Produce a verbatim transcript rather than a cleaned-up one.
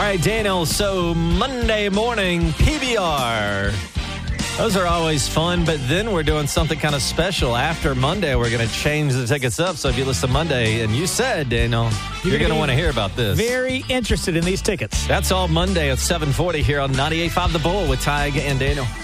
right, Daniel, so Monday morning P B R. Those are always fun, but then we're doing something kind of special. After Monday, we're going to change the tickets up. So if you listen Monday, and you said, Daniel, you're, you're going to want to hear about this. Very interested in these tickets. That's all Monday at seven forty here on ninety-eight point five The Bull with Tig and Daniel.